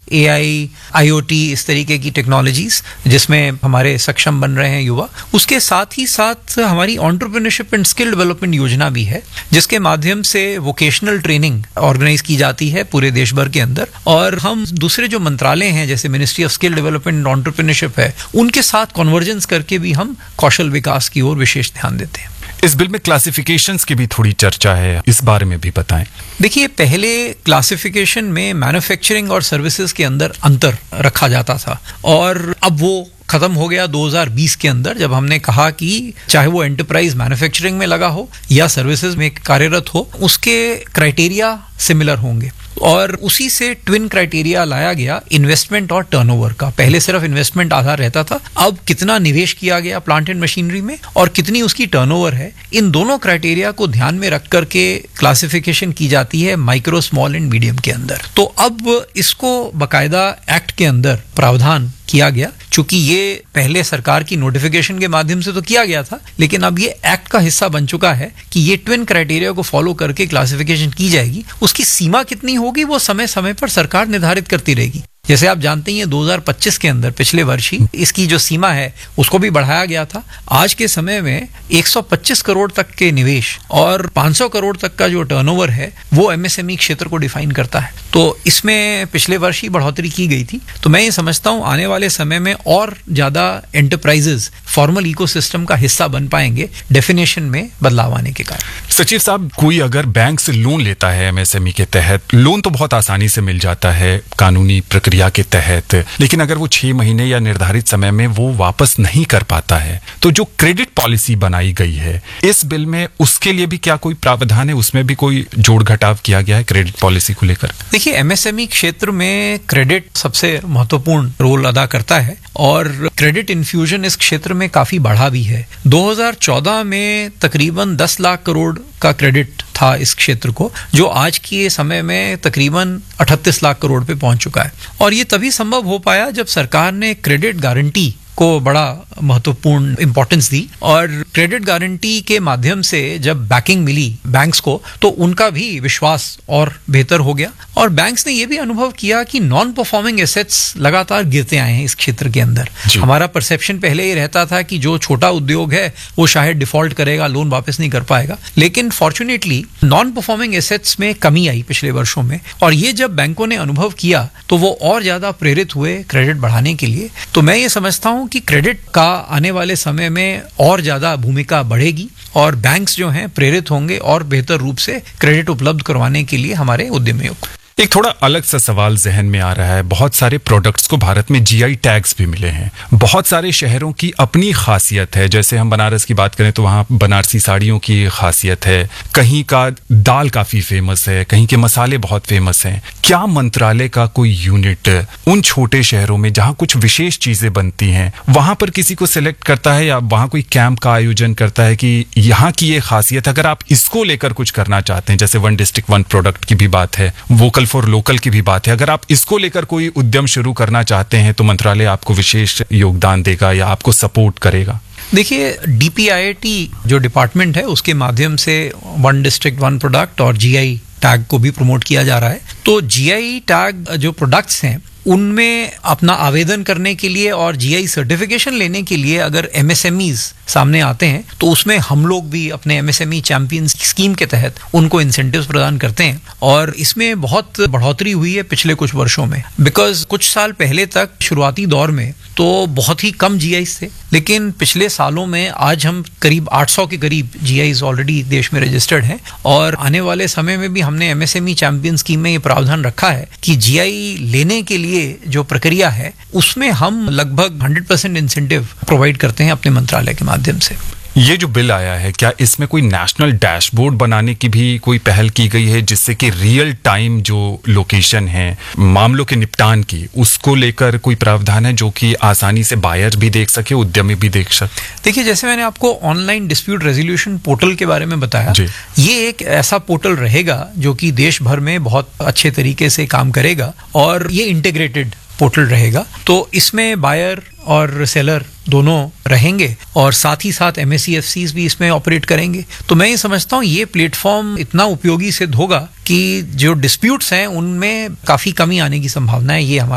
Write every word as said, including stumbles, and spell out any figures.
AI, IoT, इस तरीके की टेक्नोलॉजीज जिसमें हमारे सक्षम बन रहे हैं युवा। उसके साथ ही साथ हमारी एंटरप्रेन्योरशिप एंड स्किल डेवलपमेंट योजना भी है, जिसके माध्यम से वोकेशनल ट्रेनिंग ऑर्गेनाइज की जाती है पूरे देश भर के अंदर। और हम दूसरे जो मंत्रालय हैं जैसे ministry of skill development and entrepreneurship है, उनके साथ कन्वर्जेंस करके भी हम कौशल विकास की ओर विशेष ध्यान देते हैं। इस बिल में क्लासिफिकेशंस की भी थोड़ी चर्चा है, इस बारे में भी बताएं। देखिए, पहले क्लासिफिकेशन में मैन्युफैक्चरिंग और सर्विसेज के अंदर अंतर रखा जाता था और अब वो खत्म हो गया दो हज़ार बीस के अंदर, जब हमने कहा कि चाहे वो एंटरप्राइज मैन्युफैक्चरिंग में लगा हो या सर्विसेज में कार्यरत हो, उसके क्राइटेरिया सिमिलर होंगे। और उसी से ट्विन क्राइटेरिया लाया गया इन्वेस्टमेंट और टर्नओवर का। पहले सिर्फ इन्वेस्टमेंट आधार रहता था, अब कितना निवेश किया गया प्लांट एंड मशीनरी में और कितनी उसकी टर्नओवर है, इन दोनों क्राइटेरिया को ध्यान में रख करके क्लासिफिकेशन की जाती है माइक्रो, स्मॉल एंड मीडियम के अंदर। तो अब इसको बकायदा एक्ट के अंदर प्रावधान किया गया, चूंकि ये पहले सरकार की नोटिफिकेशन के माध्यम से तो किया गया था, लेकिन अब ये एक्ट का हिस्सा बन चुका है कि ये ट्विन क्राइटेरिया को फॉलो करके क्लासिफिकेशन की जाएगी। उसकी सीमा कितनी होगी वो समय समय पर सरकार निर्धारित करती रहेगी। जैसे आप जानते हैं दो हज़ार पच्चीस के अंदर पिछले वर्ष ही इसकी जो सीमा है उसको भी बढ़ाया गया था। आज के समय में एक सौ पच्चीस करोड़ तक के निवेश और पाँच सौ करोड़ तक का जो टर्नओवर है वो एमएसएमई क्षेत्र को डिफाइन करता है। तो इसमें पिछले वर्ष ही बढ़ोतरी की गई थी। तो मैं ये समझता हूँ आने वाले समय में और ज्यादा एंटरप्राइजेस फॉर्मल इकोसिस्टम का हिस्सा बन पाएंगे डेफिनेशन में बदलाव आने के कारण। सचिव साहब, कोई अगर बैंक से लोन लेता है एमएसएमई के तहत, लोन तो बहुत आसानी से मिल जाता है कानूनी प्रक्रिया के तहत, लेकिन अगर वो छह महीने या निर्धारित समय में वो वापस नहीं कर पाता है, तो जो क्रेडिट पॉलिसी बनाई गई है इस बिल में, उसके लिए भी क्या कोई प्रावधान है? उसमें भी कोई जोड़ घटाव किया गया है क्रेडिट पॉलिसी को लेकर? देखिए, एमएसएमई क्षेत्र में क्रेडिट सबसे महत्वपूर्ण रोल अदा करता है और क्रेडिट इन्फ्यूजन इस क्षेत्र में काफी बढ़ा भी है। दो हज़ार चौदह में तकरीबन दस लाख करोड़ का क्रेडिट था इस क्षेत्र को, जो आज के समय में तकरीबन अड़तीस लाख करोड़ पे पहुंच चुका है। और ये तभी संभव हो पाया जब सरकार ने क्रेडिट गारंटी को बड़ा महत्वपूर्ण इंपॉर्टेंस दी और क्रेडिट गारंटी के माध्यम से जब बैकिंग मिली बैंक्स को, तो उनका भी विश्वास और बेहतर हो गया और बैंक्स ने यह भी अनुभव किया कि नॉन परफॉर्मिंग एसेट्स लगातार गिरते आए हैं इस क्षेत्र के अंदर। हमारा परसेप्शन पहले ये रहता था कि जो छोटा उद्योग है वो शायद डिफॉल्ट करेगा, लोन वापस नहीं कर पाएगा, लेकिन फॉर्चुनेटली नॉन परफॉर्मिंग एसेट्स में कमी आई पिछले वर्षों में और ये जब बैंकों ने अनुभव किया तो वो और ज्यादा प्रेरित हुए क्रेडिट बढ़ाने के लिए। तो मैं ये समझता हूं कि क्रेडिट का आने वाले समय में और ज्यादा भूमिका बढ़ेगी और बैंक्स जो हैं प्रेरित होंगे और बेहतर रूप से क्रेडिट उपलब्ध करवाने के लिए हमारे उद्यमियों को। एक थोड़ा अलग सा सवाल जहन में आ रहा है। बहुत सारे प्रोडक्ट्स को भारत में जीआई टैग्स भी मिले हैं। बहुत सारे शहरों की अपनी खासियत है, जैसे हम बनारस की बात करें तो वहाँ बनारसी साड़ियों की खासियत है, कहीं का दाल काफी फेमस है, कहीं के मसाले बहुत फेमस हैं। क्या मंत्रालय का कोई यूनिट उन छोटे शहरों में जहाँ कुछ विशेष चीजें बनती हैं वहां पर किसी को सिलेक्ट करता है या वहां कोई कैंप का आयोजन करता है कि यहाँ की ये खासियत, अगर आप इसको लेकर कुछ करना चाहते हैं, जैसे वन डिस्ट्रिक्ट वन प्रोडक्ट की भी बात है, वोकल फॉर लोकल की भी बात है, अगर आप इसको लेकर कोई उद्यम शुरू करना चाहते हैं तो मंत्रालय आपको विशेष योगदान देगा या आपको सपोर्ट करेगा? देखिए, डीपीआईआईटी जो डिपार्टमेंट है उसके माध्यम से वन डिस्ट्रिक्ट वन प्रोडक्ट और जीआई टैग को भी प्रमोट किया जा रहा है। तो जीआई टैग जो प्रोडक्ट्स हैं उनमें अपना आवेदन करने के लिए और जीआई सर्टिफिकेशन लेने के लिए अगर एमएसएमईज सामने आते हैं तो उसमें हम लोग भी अपने एमएसएमई चैंपियन स्कीम के तहत उनको इंसेंटिव्स प्रदान करते हैं और इसमें बहुत बढ़ोतरी हुई है पिछले कुछ वर्षों में। बिकॉज कुछ साल पहले तक शुरुआती दौर में तो बहुत ही कम जीआईज थे, लेकिन पिछले सालों में आज हम करीब आठ सौ के करीब जीआईज ऑलरेडी देश में रजिस्टर्ड हैं और आने वाले समय में भी हमने एमएसएमई चैंपियन स्कीम में ये प्रावधान रखा है कि जीआई लेने के लिए जो प्रक्रिया है उसमें हम लगभग हंड्रेड परसेंट इंसेंटिव प्रोवाइड करते हैं अपने मंत्रालय के माध्यम से। ये जो बिल आया है, क्या इसमें कोई नेशनल डैशबोर्ड बनाने की भी कोई पहल की गई है जिससे कि रियल टाइम जो लोकेशन है मामलों के निपटान की, उसको लेकर कोई प्रावधान है जो कि आसानी से बायर भी देख सके, उद्यमी भी देख सके? देखिए, जैसे मैंने आपको ऑनलाइन डिस्प्यूट रेजोल्यूशन पोर्टल के बारे में बताया, ये एक ऐसा पोर्टल रहेगा जो कि देश भर में बहुत अच्छे तरीके से काम करेगा और ये इंटीग्रेटेड पोर्टल रहेगा। तो इसमें बायर और सेलर दोनों रहेंगे और साथ ही साथ एमएससीएफसीज भी इसमें ऑपरेट करेंगे। तो मैं ये समझता हूँ ये प्लेटफॉर्म इतना उपयोगी सिद्ध होगा कि जो डिस्प्यूट्स हैं उनमें काफी कमी आने की संभावना है। ये हमारा